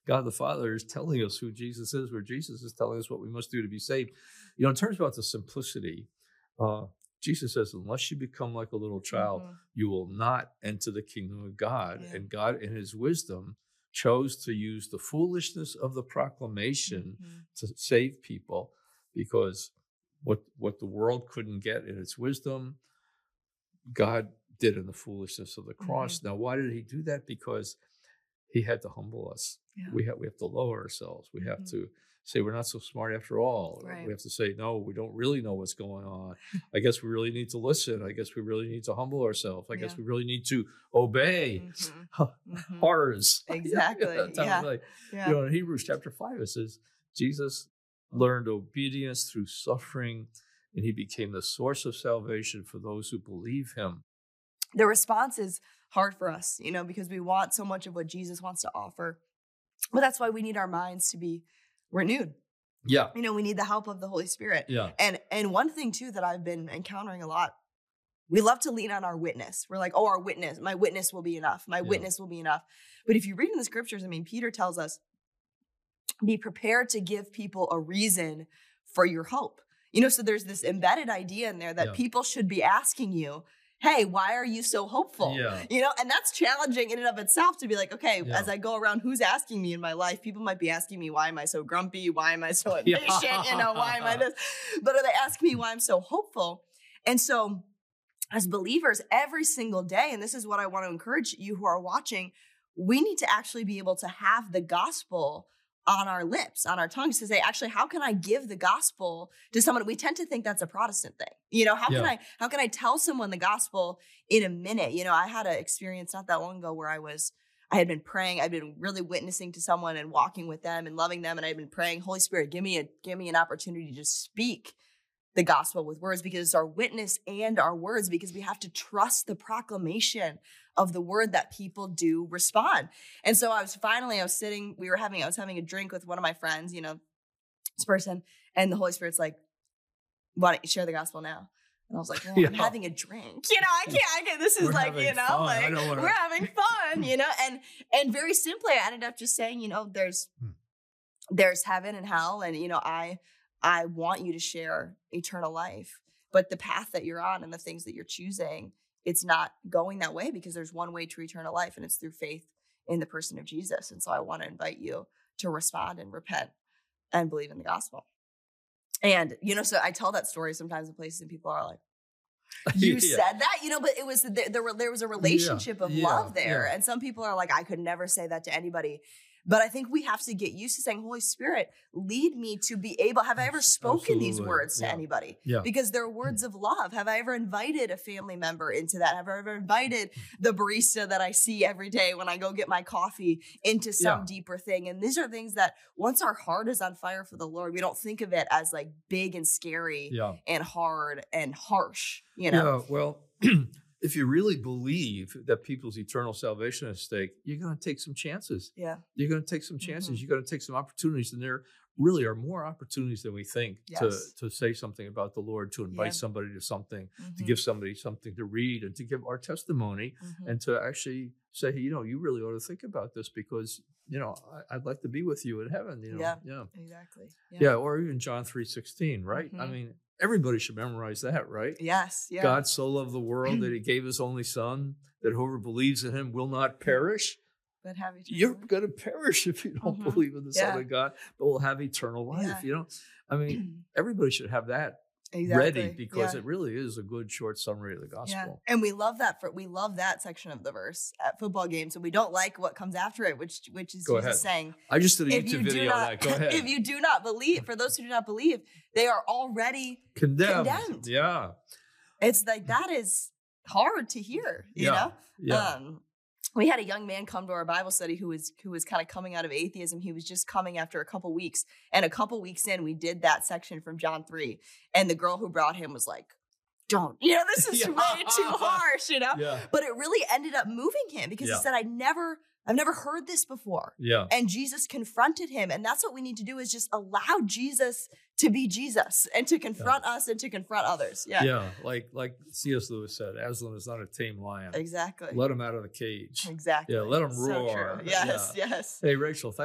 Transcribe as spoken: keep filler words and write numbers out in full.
God the Father is telling us who Jesus is, where Jesus is telling us what we must do to be saved. You know, in terms about the simplicity, uh, Jesus says, unless you become like a little child, mm-hmm. you will not enter the kingdom of God. Yeah. And God, in his wisdom, chose to use the foolishness of the proclamation mm-hmm. to save people, because what, what the world couldn't get in its wisdom, God did in the foolishness of the cross. Mm-hmm. Now, why did he do that? Because he had to humble us. Yeah. We have we have to lower ourselves. We mm-hmm. have to say we're not so smart after all. Right. We have to say, no, we don't really know what's going on. I guess we really need to listen. I guess we really need to humble ourselves. I yeah. guess we really need to obey. Mm-hmm. mm-hmm. Horrors. Exactly. yeah. Like, yeah. You know, in Hebrews chapter five, it says, Jesus learned obedience through suffering, and he became the source of salvation for those who believe him. The response is hard for us, you know, because we want so much of what Jesus wants to offer. But that's why we need our minds to be renewed. Yeah. You know, we need the help of the Holy Spirit. Yeah. And and one thing too that I've been encountering a lot, we love to lean on our witness. We're like, oh, our witness, my witness will be enough. My yeah. witness will be enough. But if you read in the scriptures, I mean, Peter tells us, be prepared to give people a reason for your hope. You know, so there's this embedded idea in there that yeah. people should be asking you, hey, why are you so hopeful? Yeah. You know, and that's challenging in and of itself to be like, okay, yeah. as I go around, who's asking me in my life? People might be asking me, why am I so grumpy? Why am I so impatient? Yeah. You know, why am I this? But are they asking me why I'm so hopeful? And so as believers, every single day, and this is what I want to encourage you who are watching, we need to actually be able to have the gospel on our lips, on our tongues, to say, actually, how can I give the gospel to someone? We tend to think that's a Protestant thing. You know, how yeah. can I, how can I tell someone the gospel in a minute? You know, I had an experience not that long ago where I was, I had been praying, I'd been really witnessing to someone and walking with them and loving them. And I'd been praying, Holy Spirit, give me a, give me an opportunity to just speak the gospel with words, because it's our witness and our words, because we have to trust the proclamation of the word that people do respond. And so I was finally, I was sitting, we were having, I was having a drink with one of my friends, you know, this person, and the Holy Spirit's like, why don't you share the gospel now? And I was like, well, yeah. I'm having a drink. You know, I can't, I can't, this is we're like, you know, fun. like, wanna... we're having fun, you know? And, and very simply, I ended up just saying, you know, there's, hmm. there's heaven and hell. And, you know, I, I want you to share eternal life, but the path that you're on and the things that you're choosing, it's not going that way, because there's one way to eternal life, and it's through faith in the person of Jesus. And so I want to invite you to respond and repent and believe in the gospel. And, you know, so I tell that story sometimes in places and people are like, you yeah. said that, you know, but it was, there, there, there was a relationship yeah. of yeah. love there. Yeah. And some people are like, I could never say that to anybody. But I think we have to get used to saying, Holy Spirit, lead me to be able, have I ever spoken Absolutely. These words to yeah. anybody? Yeah. Because they're words of love. Have I ever invited a family member into that? Have I ever invited the barista that I see every day when I go get my coffee into some yeah. deeper thing? And these are things that once our heart is on fire for the Lord, we don't think of it as like big and scary yeah. and hard and harsh, you know? Yeah, well... If you really believe that people's eternal salvation is at stake, you're going to take some chances. Yeah. You're going to take some chances. Mm-hmm. You're going to take some opportunities. And there really are more opportunities than we think yes. to, to say something about the Lord, to invite yeah. somebody to something, mm-hmm. to give somebody something to read, and to give our testimony, mm-hmm. and to actually say, hey, you know, you really ought to think about this, because, you know, I, I'd like to be with you in heaven. You know? Yeah, yeah. exactly. Yeah. yeah, or even John three sixteen, right? Mm-hmm. I mean, everybody should memorize that, right? Yes. Yeah. God so loved the world that he gave his only son, that whoever believes in him will not perish. But have eternal You're life. going to perish if you don't mm-hmm. believe in the yeah. Son of God, but will have eternal life. Yeah. You know, I mean, everybody should have that exactly. ready, because yeah. it really is a good short summary of the gospel. Yeah. And we love that for we love that section of the verse at football games, and we don't like what comes after it, which which is Go Jesus ahead. saying, I just did a if YouTube you video not, on that. Go ahead. If you do not believe, for those who do not believe, they are already condemned. condemned. Yeah. It's like, that is hard to hear, you yeah. know? Yeah. Um, we had a young man come to our Bible study who was who was kind of coming out of atheism. He was just coming after a couple weeks. And a couple weeks in, we did that section from John three. And the girl who brought him was like, don't, you know, this is yeah. way too harsh, you know? Yeah. But it really ended up moving him, because yeah. he said, I never, I've never heard this before. Yeah. And Jesus confronted him. And that's what we need to do, is just allow Jesus to be Jesus, and to confront yeah. us and to confront others. Yeah. Yeah. Like, like C S Lewis said, Aslan is not a tame lion. Exactly. Let him out of the cage. Exactly. Yeah. Let him So roar. true. Yes. Yeah. Yes. Hey, Rachel, thank